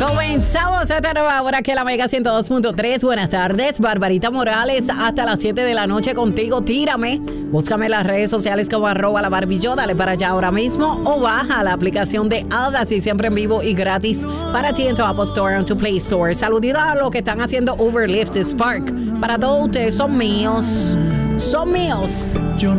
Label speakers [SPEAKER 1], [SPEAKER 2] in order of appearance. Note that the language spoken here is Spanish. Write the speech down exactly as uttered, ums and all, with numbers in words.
[SPEAKER 1] Comenzamos otra nueva hora aquí en la Mega ciento dos punto tres. Buenas tardes, Barbarita Morales, hasta las siete de la noche contigo. Tírame, búscame en las redes sociales como arroba la Barbilló, dale para allá ahora mismo o baja la aplicación de Audacity, siempre en vivo y gratis para ti en tu Apple Store o en tu Play Store. Saluditos a los que están haciendo Overlift Spark. Para todos ustedes, son míos, son míos.